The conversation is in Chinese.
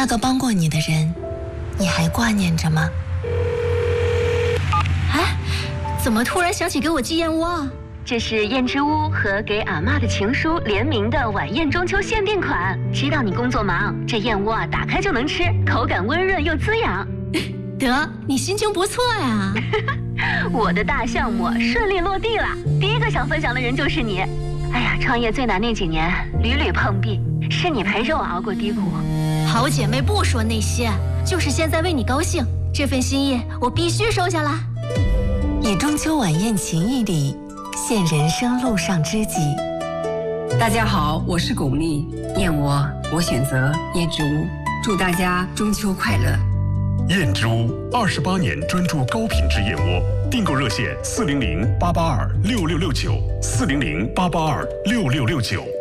那个帮过你的人，你还挂念着吗？ 哎，怎么突然想起给我寄燕窝啊？ 这是燕之屋和给阿嬷的情书联名的晚宴中秋限定款。知道你工作忙，这燕窝啊打开就能吃，口感温润又滋养。 得，你心情不错呀。 我的大项目顺利落地了，第一个想分享的人就是你。哎呀，创业最难那几年，屡屡碰壁，是你陪着我熬过低谷。 好姐妹不说那些，就是现在为你高兴，这份心意我必须收下啦。 以中秋晚宴情谊里现人生路上知己。 大家好，我是巩俐，燕窝我选择燕之屋，祝大家中秋快乐。 燕之屋28年专注高品质燕窝，订购热线400-882-6669，400-882-6669。